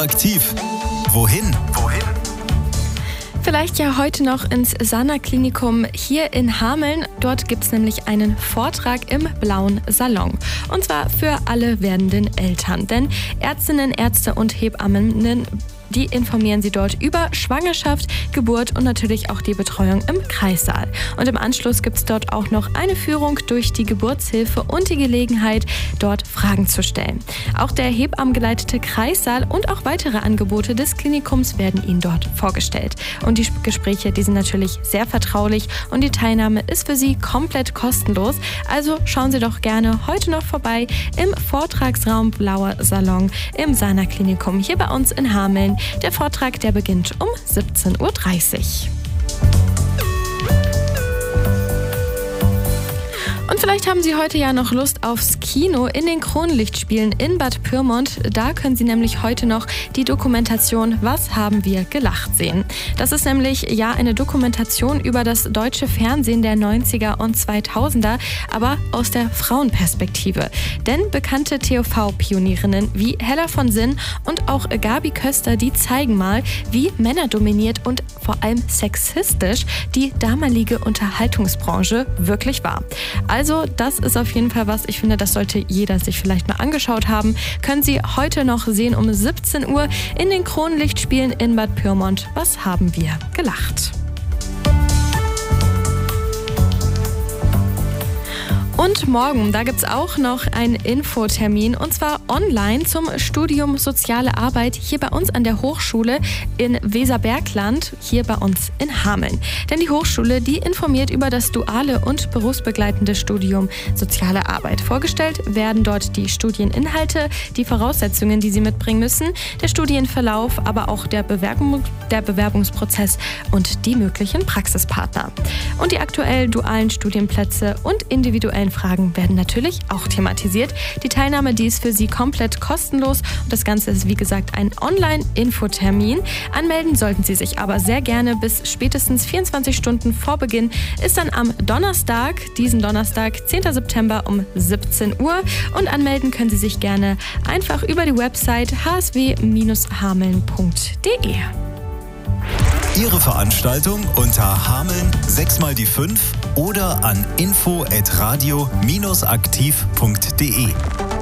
Aktiv. Wohin? Vielleicht ja heute noch ins Sana-Klinikum hier in Hameln. Dort gibt es nämlich einen Vortrag im Blauen Salon. Und zwar für alle werdenden Eltern. Denn Ärztinnen, Ärzte und Hebammen, die informieren Sie dort über Schwangerschaft, Geburt und natürlich auch die Betreuung im Kreissaal. Und im Anschluss gibt es dort auch noch eine Führung durch die Geburtshilfe und die Gelegenheit, dort Fragen zu stellen. Auch der hebammengeleitete Kreissaal und auch weitere Angebote des Klinikums werden Ihnen dort vorgestellt. Und die Gespräche, die sind natürlich sehr vertraulich und die Teilnahme ist für Sie komplett kostenlos. Also schauen Sie doch gerne heute noch vorbei im Vortragsraum Blauer Salon im Sana-Klinikum hier bei uns in Hameln. Der Vortrag, der beginnt um 17:30 Uhr. Und vielleicht haben Sie heute ja noch Lust aufs Kino in den Kronlichtspielen in Bad Pyrmont. Da können Sie nämlich heute noch die Dokumentation Was haben wir gelacht sehen. Das ist nämlich ja eine Dokumentation über das deutsche Fernsehen der 90er und 2000er, aber aus der Frauenperspektive. Denn bekannte TV-Pionierinnen wie Hella von Sinn und auch Gabi Köster, die zeigen mal, wie männerdominiert und vor allem sexistisch die damalige Unterhaltungsbranche wirklich war. Also das ist auf jeden Fall was, ich finde, das sollte jeder sich vielleicht mal angeschaut haben. Können Sie heute noch sehen um 17 Uhr in den Kronlichtspielen in Bad Pyrmont. Was haben wir gelacht? Und morgen, da gibt es auch noch einen Infotermin und zwar online zum Studium Soziale Arbeit hier bei uns an der Hochschule in Weserbergland, hier bei uns in Hameln. Denn die Hochschule, die informiert über das duale und berufsbegleitende Studium Soziale Arbeit. Vorgestellt werden dort die Studieninhalte, die Voraussetzungen, die Sie mitbringen müssen, der Studienverlauf, aber auch der Bewerbungsprozess und die möglichen Praxispartner. Und die aktuell dualen Studienplätze und individuellen Fragen werden natürlich auch thematisiert. Die Teilnahme, die ist für Sie komplett kostenlos und das Ganze ist wie gesagt ein Online-Infotermin. Anmelden sollten Sie sich aber sehr gerne bis spätestens 24 Stunden vor Beginn. Ist dann am Donnerstag, diesen Donnerstag, 10. September um 17 Uhr und anmelden können Sie sich gerne einfach über die Website hsw-hameln.de. Ihre Veranstaltung unter Hameln 6x5 oder an info@radio-aktiv.de.